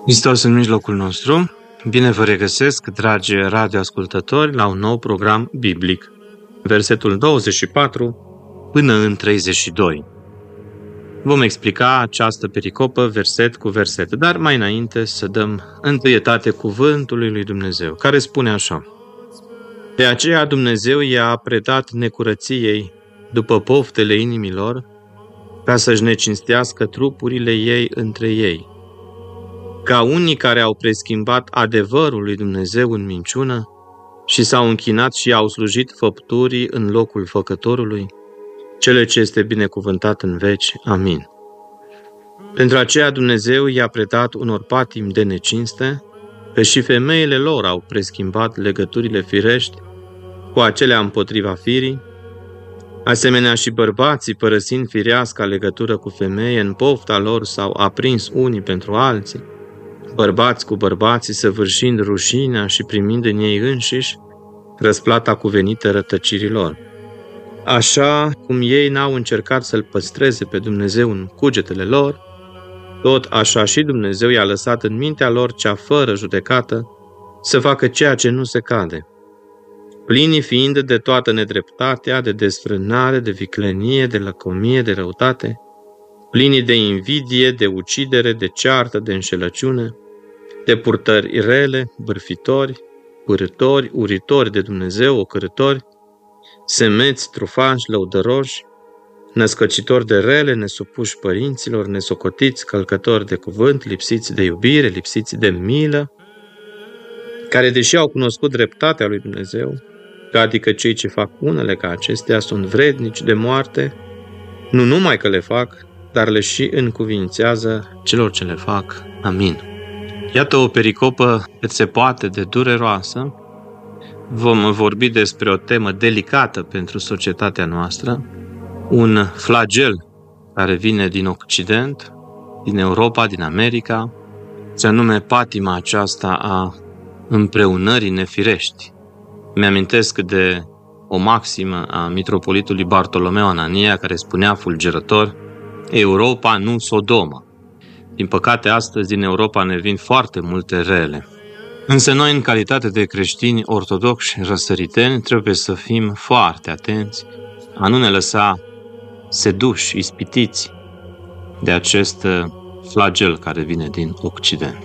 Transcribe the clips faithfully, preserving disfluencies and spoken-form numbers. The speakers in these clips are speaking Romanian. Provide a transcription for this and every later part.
Hristos în mijlocul nostru. Bine vă regăsesc, dragi radioascultători, la un nou program biblic. Versetul douăzeci și patru până în treizeci și doi. Vom explica această pericopă verset cu verset, dar mai înainte să dăm întâietate cuvântului lui Dumnezeu, care spune așa: De aceea Dumnezeu i-a predat necurăției după poftele inimilor, ca să-și necinstească trupurile ei între ei, ca unii care au preschimbat adevărul lui Dumnezeu în minciună și s-au închinat și au slujit făpturii în locul făcătorului, cele ce este binecuvântat în veci. Amin. Pentru aceea Dumnezeu i-a predat unor patimi de necinste, că și femeile lor au preschimbat legăturile firești cu acelea împotriva firii, asemenea și bărbații, părăsind fireasca legătură cu femeie, în pofta lor s-au aprins unii pentru alții, bărbați cu bărbații, săvârșind rușinea și primind în ei înșiși răsplata cuvenită rătăcirilor. Așa cum ei n-au încercat să-L păstreze pe Dumnezeu în cugetele lor, tot așa și Dumnezeu i-a lăsat în mintea lor cea fără judecată să facă ceea ce nu se cade, plinii fiind de toată nedreptatea, de desfrânare, de viclenie, de lăcomie, de răutate, plinii de invidie, de ucidere, de ceartă, de înșelăciune, de purtări rele, bârfitori, pârâtori, uritori de Dumnezeu, ocărâtori, semeți, trufași, lăudăroși, născăcitori de rele, nesupuși părinților, nesocotiți, călcători de cuvânt, lipsiți de iubire, lipsiți de milă, care, deși au cunoscut dreptatea lui Dumnezeu, adică cei ce fac unele ca acestea, sunt vrednici de moarte, nu numai că le fac, dar le și încuvințează celor ce le fac. Amin. Iată o pericopă cât se poate de dureroasă. Vom vorbi despre o temă delicată pentru societatea noastră, un flagel care vine din Occident, din Europa, din America, ce anume patima aceasta a împreunării nefirești. Mi-amintesc de o maximă a mitropolitului Bartolomeu Anania, care spunea fulgerător: Europa nu Sodoma. Din păcate, astăzi din Europa ne vin foarte multe rele. Însă noi, în calitate de creștini ortodoxi răsăriteni, trebuie să fim foarte atenți a nu ne lăsa seduși, ispitiți de acest flagel care vine din Occident.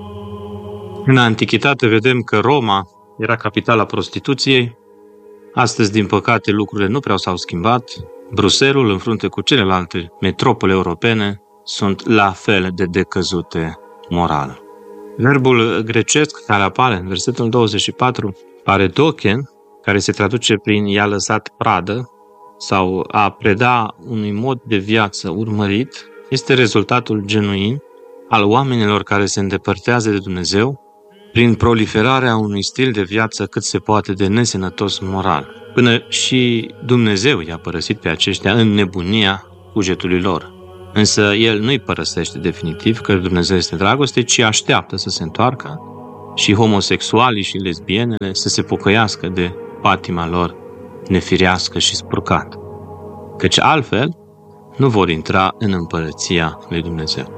În Antichitate vedem că Roma era capitala prostituției. Astăzi, din păcate, lucrurile nu prea s-au schimbat. Bruselul, în frunte cu celelalte metropole europene, sunt la fel de decăzute moral. Verbul grecesc care apare în versetul douăzeci și patru, paradochen, care se traduce prin i-a lăsat pradă sau a preda unui mod de viață urmărit, este rezultatul genuin al oamenilor care se îndepărtează de Dumnezeu prin proliferarea unui stil de viață cât se poate de nesănătos moral, până și Dumnezeu i-a părăsit pe aceștia în nebunia cugetului lor. Însă El nu-i părăsește definitiv, că Dumnezeu este dragoste, ci așteaptă să se întoarcă și homosexualii și lesbienele să se pocăiască de patima lor nefirească și spurcată, căci altfel nu vor intra în împărăția lui Dumnezeu.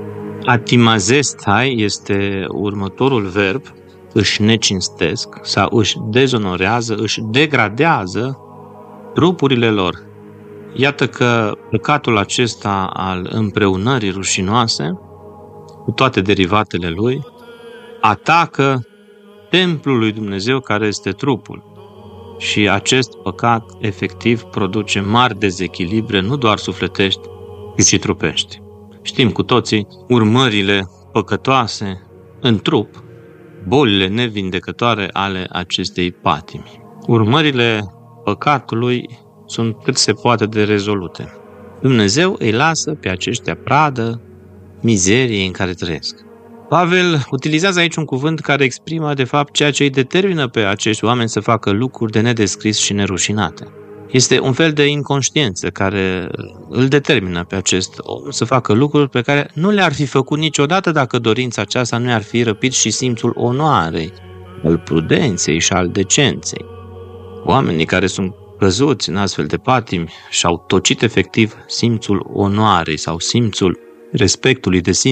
Atimazestai este următorul verb, își necinstesc sau își dezonorează, își degradează trupurile lor. Iată că păcatul acesta al împreunării rușinoase, cu toate derivatele lui, atacă templul lui Dumnezeu care este trupul. Și acest păcat efectiv produce mari dezechilibre, nu doar sufletești, ci și trupești. Știm cu toții urmările păcătoase în trup, bolile nevindecătoare ale acestei patimi. Urmările păcatului sunt cât se poate de rezolute. Dumnezeu îi lasă pe aceștia pradă mizeriei în care trăiesc. Pavel utilizează aici un cuvânt care exprimă, de fapt, ceea ce îi determină pe acești oameni să facă lucruri de nedescris și nerușinate. Este un fel de inconștiență care îl determină pe acest om să facă lucruri pe care nu le-ar fi făcut niciodată dacă dorința aceasta nu i-ar fi răpit și simțul onoarei, al prudenței și al decenței. Oamenii care sunt căzuți în astfel de patimi și-au tocit efectiv simțul onoarei sau simțul respectului de sine.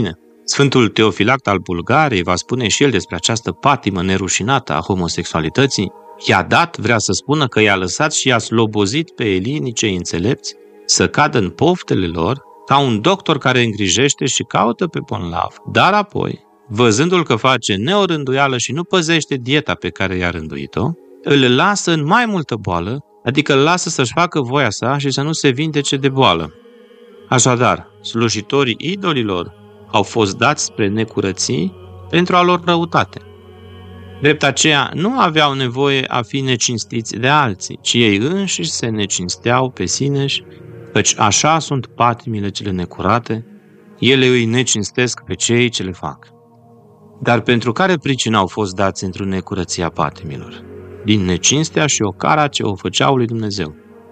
Sfântul Teofilact al Bulgariei va spune și el despre această patimă nerușinată a homosexualității. I-a dat, vrea să spună că i-a lăsat și i-a slobozit pe elinii cei înțelepți să cadă în poftele lor ca un doctor care îngrijește și caută pe bolnav. Dar apoi, văzându-l că face neorânduială și nu păzește dieta pe care i-a rânduit-o, îl lasă în mai multă boală, adică îl lasă să-și facă voia sa și să nu se vindece de boală. Așadar, slujitorii idolilor au fost dați spre necurății pentru a lor răutate. Drept aceea, nu aveau nevoie a fi necinstiți de alții, ci ei înșiși se necinsteau pe sineși, căci așa sunt patimile cele necurate, ele îi necinstesc pe cei ce le fac. Dar pentru care pricină au fost dați într-o necurăția patimilor? Din necinstea și ocara ce o făceau lui Dumnezeu.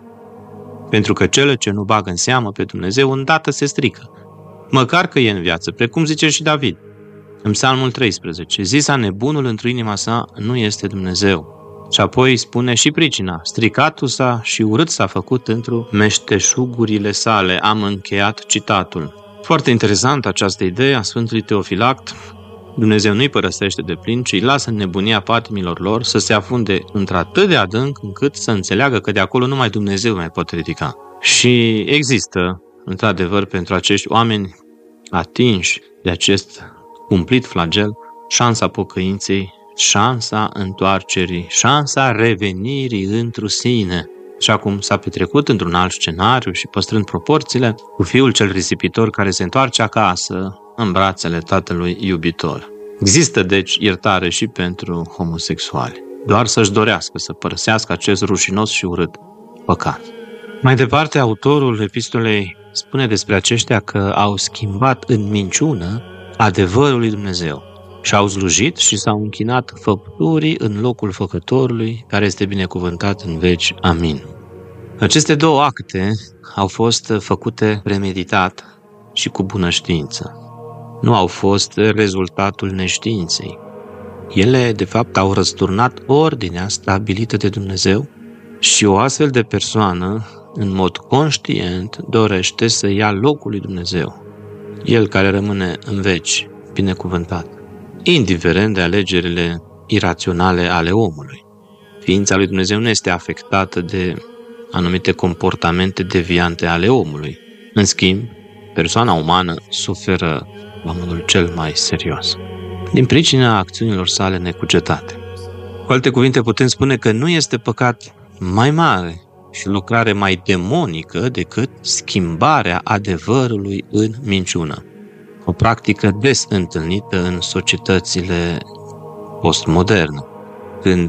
Pentru că cele ce nu bagă în seamă pe Dumnezeu îndată se strică, măcar că e în viață, precum zice și David. În Psalmul treisprezece, zisa nebunul într-o inima sa nu este Dumnezeu. Și apoi spune și pricina, stricatul s-a și urât s-a făcut într-o meșteșugurile sale. Am încheiat citatul. Foarte interesant această idee a Sfântului Teofilact. Dumnezeu nu-i părăsește de plin, ci îi lasă în nebunia patimilor lor să se afunde într-atât de adânc încât să înțeleagă că de acolo numai Dumnezeu mai poate ridica. Și există, într-adevăr, pentru acești oameni atinși de acest cumplit flagel, șansa pocăinței, șansa întoarcerii, șansa revenirii întru sine. Și acum s-a petrecut într-un alt scenariu și păstrând proporțiile, cu fiul cel risipitor care se întoarce acasă în brațele tatălui iubitor. Există, deci, iertare și pentru homosexuali. Doar să-și dorească să părăsească acest rușinos și urât păcat. Mai departe, autorul epistolei spune despre aceștia că au schimbat în minciună adevărul lui Dumnezeu și au slujit și s-au închinat făpturii în locul făcătorului, care este binecuvântat în veci. Amin. Aceste două acte au fost făcute premeditat și cu bună știință. Nu au fost rezultatul neștiinței. Ele, de fapt, au răsturnat ordinea stabilită de Dumnezeu și o astfel de persoană, în mod conștient, dorește să ia locul lui Dumnezeu, El care rămâne în veci binecuvântat, indiferent de alegerile iraționale ale omului. Ființa lui Dumnezeu nu este afectată de anumite comportamente deviante ale omului. În schimb, persoana umană suferă la modul cel mai serios, din pricina acțiunilor sale necugetate. Cu alte cuvinte, putem spune că nu este păcat mai mare și lucrare mai demonică decât schimbarea adevărului în minciună. O practică des întâlnită în societățile postmoderne, când,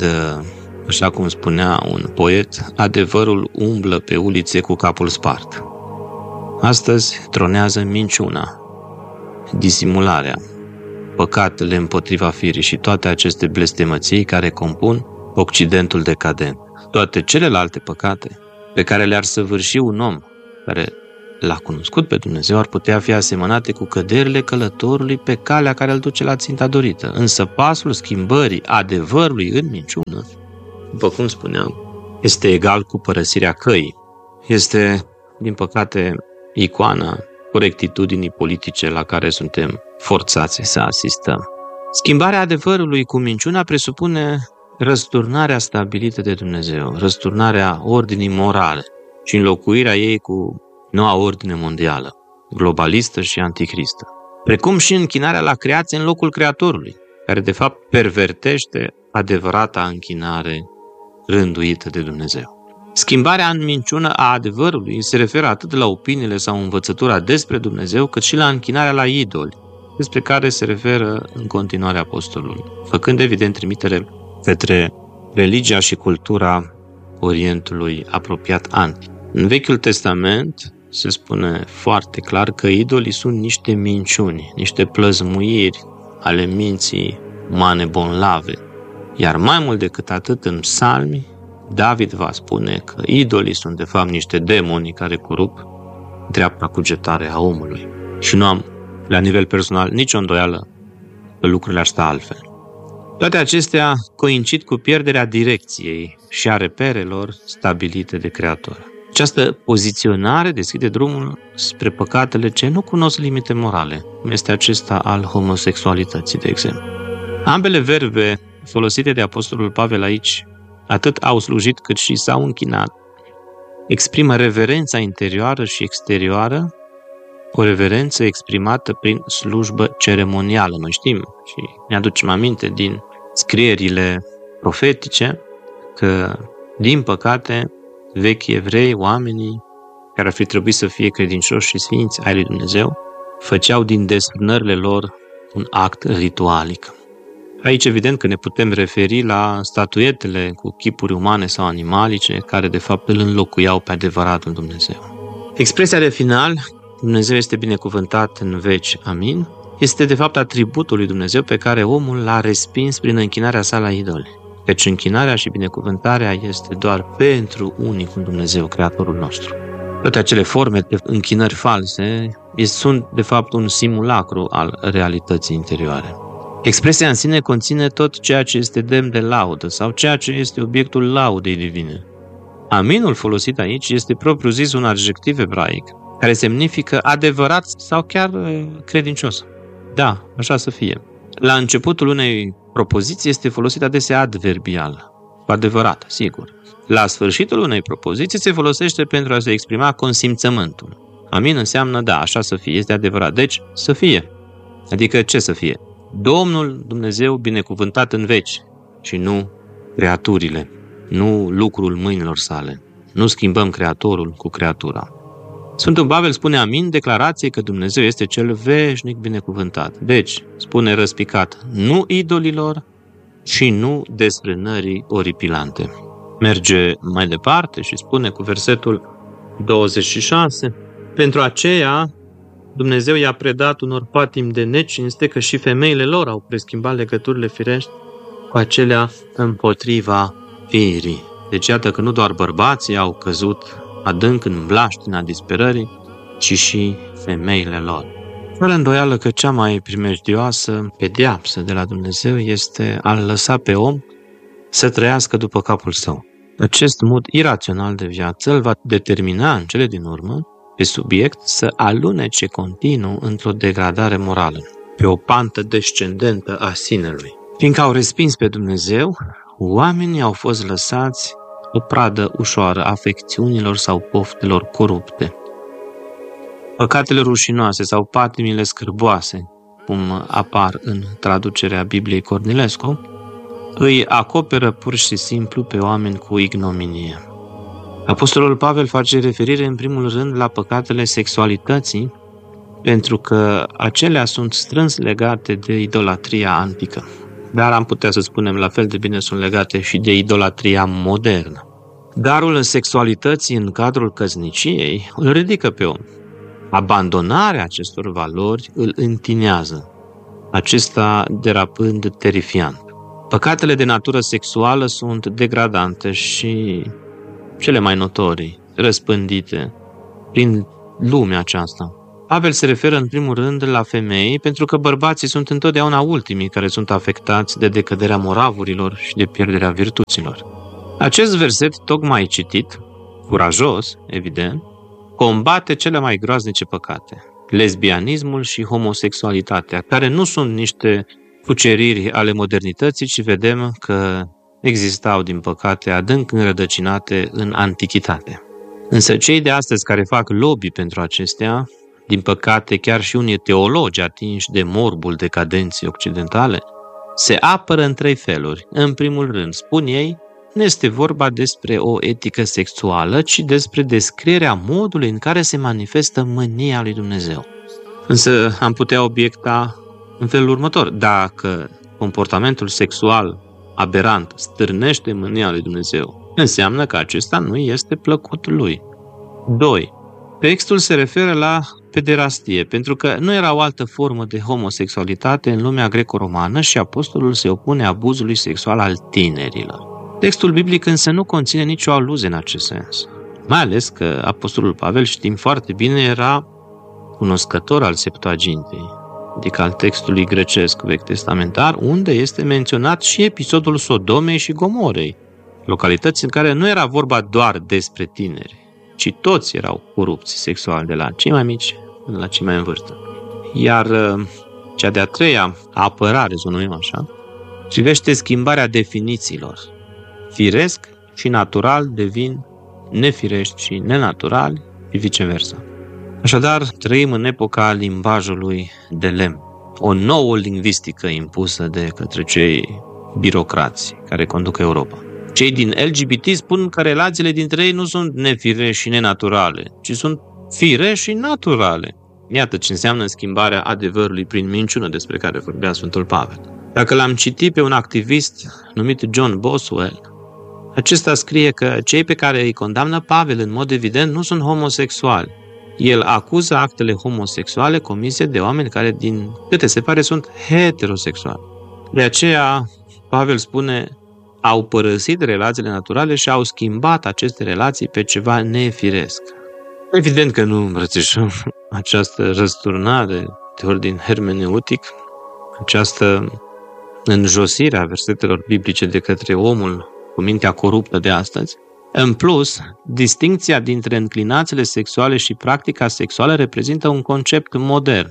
așa cum spunea un poet, adevărul umblă pe ulițe cu capul spart. Astăzi tronează minciuna, disimularea, păcatele împotriva firii și toate aceste blestemății care compun Occidentul decadent. Toate celelalte păcate pe care le-ar săvârși un om care l-a cunoscut pe Dumnezeu ar putea fi asemănate cu căderile călătorului pe calea care îl duce la ținta dorită. Însă pasul schimbării adevărului în minciună, după cum spuneam, este egal cu părăsirea căii. Este, din păcate, icoana corectitudinii politice la care suntem forțați să asistăm. Schimbarea adevărului cu minciuna presupune răsturnarea stabilită de Dumnezeu, răsturnarea ordinii morale și înlocuirea ei cu noua ordine mondială, globalistă și anticristă, precum și închinarea la creație în locul Creatorului, care de fapt pervertește adevărata închinare rânduită de Dumnezeu. Schimbarea în minciună a adevărului se referă atât la opiniile sau învățătura despre Dumnezeu, cât și la închinarea la idoli, despre care se referă în continuare apostolul, făcând evident trimitere către religia și cultura Orientului apropiat antic. În Vechiul Testament se spune foarte clar că idolii sunt niște minciuni, niște plăzmuiri ale minții umane bonlave. Iar mai mult decât atât, în Psalmi, David va spune că idolii sunt de fapt niște demoni care corup dreapta cugetare a omului. Și nu am, la nivel personal, nicio îndoială că lucrurile ar sta altfel. Toate acestea coincid cu pierderea direcției și a reperelor stabilite de Creator. Această poziționare deschide drumul spre păcatele ce nu cunosc limite morale, cum este acesta al homosexualității, de exemplu. Ambele verbe folosite de Apostolul Pavel aici, atât au slujit cât și s-au închinat, exprimă reverența interioară și exterioară, o reverență exprimată prin slujbă ceremonială. Noi știm și ne aducem aminte din scrierile profetice că, din păcate, vechi evrei, oamenii care ar fi trebuit să fie credincioși și sfinți ai lui Dumnezeu, făceau din desfrânările lor un act ritualic. Aici, evident că ne putem referi la statuetele cu chipuri umane sau animalice, care de fapt îl înlocuiau pe adevăratul Dumnezeu. Expresia de final, Dumnezeu este binecuvântat în veci, amin, este de fapt atributul lui Dumnezeu pe care omul l-a respins prin închinarea sa la idoli. Căci închinarea și binecuvântarea este doar pentru unicul Dumnezeu, Creatorul nostru. Toate acele forme de închinări false sunt de fapt un simulacru al realității interioare. Expresia în sine conține tot ceea ce este demn de laudă sau ceea ce este obiectul laudei divine. Aminul folosit aici este propriu-zis un adjectiv ebraic, care semnifică adevărat sau chiar credincios. Da, așa să fie. La începutul unei propoziții este folosit adesea adverbial, cu adevărat, sigur. La sfârșitul unei propoziții se folosește pentru a se exprima consimțământul. Amin înseamnă da, așa să fie, este adevărat. Deci, să fie. Adică ce să fie? Domnul Dumnezeu binecuvântat în veci și nu creaturile, nu lucrul mâinilor sale. Nu schimbăm creatorul cu creatura. Sfântul Pavel spune amin declarației că Dumnezeu este cel veșnic binecuvântat. Deci, spune răspicat, nu idolilor și nu desfrânării oripilante. Merge mai departe și spune cu versetul douăzeci și șase, pentru aceea Dumnezeu i-a predat unor patimi de necinste că și femeile lor au preschimbat legăturile firești cu acelea împotriva firii. Deci iată că nu doar bărbații au căzut adânc în blaștina disperării, ci și femeile lor. Fără îndoială că cea mai primejdioasă pedeapsă de la Dumnezeu este a-l lăsa pe om să trăiască după capul său. Acest mod irațional de viață îl va determina în cele din urmă pe subiect să alunece continuu într-o degradare morală, pe o pantă descendentă a sinelui. Fiindcă au respins pe Dumnezeu, oamenii au fost lăsați o pradă ușoară afecțiunilor sau poftelor corupte. Păcatele rușinoase sau patimile scârboase, cum apar în traducerea Bibliei Cornilescu, îi acoperă pur și simplu pe oameni cu ignominie. Apostolul Pavel face referire în primul rând la păcatele sexualității, pentru că acelea sunt strâns legate de idolatria antică. Dar am putea să spunem la fel de bine sunt legate și de idolatria modernă. Darul sexualității în cadrul căsniciei îl ridică pe om. Abandonarea acestor valori îl întinează, acesta derapând terifiant. Păcatele de natură sexuală sunt degradante și cele mai notorii, răspândite prin lumea aceasta. Pavel se referă în primul rând la femei, pentru că bărbații sunt întotdeauna ultimii care sunt afectați de decăderea moravurilor și de pierderea virtuților. Acest verset tocmai citit, curajos, evident, combate cele mai groaznice păcate, lesbianismul și homosexualitatea, care nu sunt niște cuceriri ale modernității, ci vedem că existau, din păcate, adânc înrădăcinate în antichitate. Însă cei de astăzi care fac lobby pentru acestea, din păcate chiar și unii teologi atinși de morbul decadenței occidentale, se apără în trei feluri. În primul rând, spun ei, nu este vorba despre o etică sexuală, ci despre descrierea modului în care se manifestă mânia lui Dumnezeu. Însă am putea obiecta în felul următor. Dacă comportamentul sexual aberant stârnește mânia lui Dumnezeu, înseamnă că acesta nu este plăcut lui. doi. Textul se referă la pederastie, pentru că nu era o altă formă de homosexualitate în lumea greco-romană și apostolul se opune abuzului sexual al tinerilor. Textul biblic însă nu conține nicio aluzie în acest sens, mai ales că apostolul Pavel, știm foarte bine, era cunoscător al Septuagintei, adică al textului grecesc vechi testamentar, unde este menționat și episodul Sodomei și Gomorei, localități în care nu era vorba doar despre tineri, ci toți erau corupți sexual, de la cei mai mici până la cei mai în vârstă. Iar cea de-a treia apărare, să o numim așa, privește schimbarea definițiilor. Firesc și natural devin nefirești și nenaturali și viceversa. Așadar, trăim în epoca limbajului de lemn, o nouă lingvistică impusă de către cei birocrați care conduc Europa. Cei din L G B T spun că relațiile dintre ei nu sunt nefirești și nenaturale, ci sunt firești și naturale. Iată ce înseamnă schimbarea adevărului prin minciună despre care vorbea Sfântul Pavel. Dacă l-am citit pe un activist numit John Boswell, acesta scrie că cei pe care îi condamnă Pavel în mod evident nu sunt homosexuali. El acuză actele homosexuale comise de oameni care, din câte se pare, sunt heterosexuali. De aceea, Pavel spune, au părăsit relațiile naturale și au schimbat aceste relații pe ceva nefiresc. Evident că nu îmbrățișăm această răsturnare de ordin hermeneutic, această înjosire a versetelor biblice de către omul cu mintea coruptă de astăzi. În plus, distincția dintre înclinațiile sexuale și practica sexuală reprezintă un concept modern.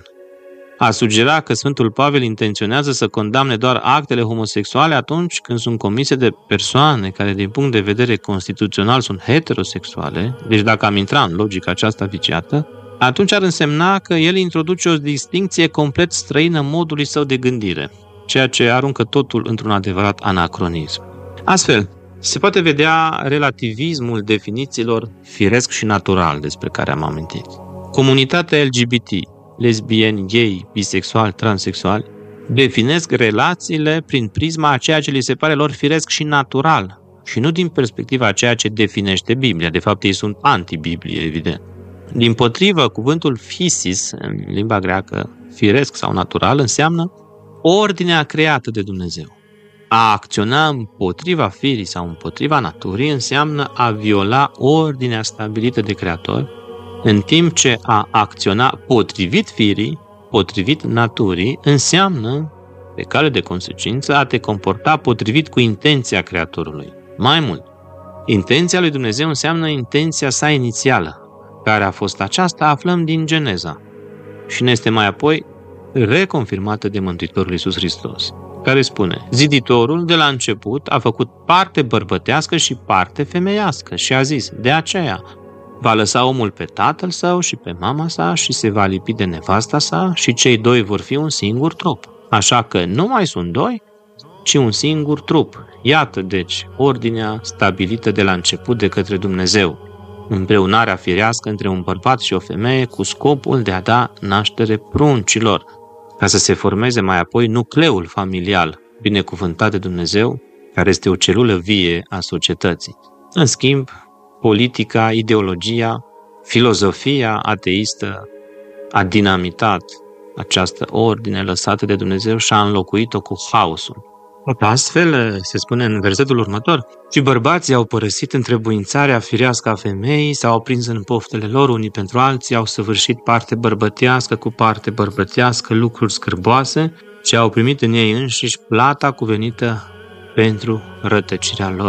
A sugera că Sfântul Pavel intenționează să condamne doar actele homosexuale atunci când sunt comise de persoane care, din punct de vedere constituțional, sunt heterosexuale, deci dacă am intrat în logica aceasta viciată, atunci ar însemna că el introduce o distincție complet străină modului său de gândire, ceea ce aruncă totul într-un adevărat anacronism. Astfel, se poate vedea relativismul definițiilor firesc și natural despre care am amintit. Comunitatea L G B T, lesbieni, gay, bisexuali, transexuali, definesc relațiile prin prisma a ceea ce li se pare lor firesc și natural, și nu din perspectiva a ceea ce definește Biblia. De fapt, ei sunt anti-Biblie, evident. Dimpotrivă, cuvântul physis, în limba greacă, firesc sau natural, înseamnă ordinea creată de Dumnezeu. A acționa împotriva firii sau împotriva naturii înseamnă a viola ordinea stabilită de Creator, în timp ce a acționa potrivit firii, potrivit naturii, înseamnă, pe cale de consecință, a te comporta potrivit cu intenția Creatorului. Mai mult, intenția lui Dumnezeu înseamnă intenția sa inițială. Care a fost aceasta, aflăm din Geneza și ne este mai apoi reconfirmată de Mântuitorul Iisus Hristos, care spune: ziditorul de la început a făcut parte bărbătească și parte femeiască și a zis: de aceea va lăsa omul pe tatăl său și pe mama sa și se va lipi de nevasta sa și cei doi vor fi un singur trup. Așa că nu mai sunt doi, ci un singur trup. Iată, deci, ordinea stabilită de la început de către Dumnezeu. Împreunarea firească între un bărbat și o femeie cu scopul de a da naștere pruncilor, ca să se formeze mai apoi nucleul familial, binecuvântat de Dumnezeu, care este o celulă vie a societății. În schimb, politica, ideologia, filozofia ateistă a dinamitat această ordine lăsată de Dumnezeu și a înlocuit-o cu haosul. Astfel, se spune în versetul următor, și bărbații au părăsit întrebuințarea firească a femeii, s-au prins în poftele lor unii pentru alții, au săvârșit parte bărbătească cu parte bărbătească lucruri scârboase și au primit în ei înșiși plata cuvenită pentru rătăcirea lor.